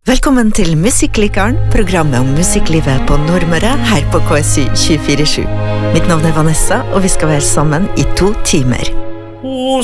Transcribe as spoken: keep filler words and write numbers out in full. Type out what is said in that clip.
Velkommen til Musikklikeren, programmet om musikklivet på Nordmøre, her på K S Y tjuefire sju. Mitt navn er Vanessa, og vi skal være sammen i to timer. Hun